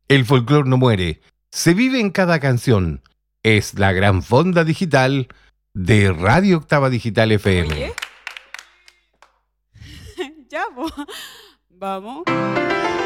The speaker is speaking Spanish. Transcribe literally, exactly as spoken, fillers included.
El folclore no muere, se vive en cada canción. Es la gran fonda digital de Radio Octava Digital F M. Oye. Ya, po. Vamos.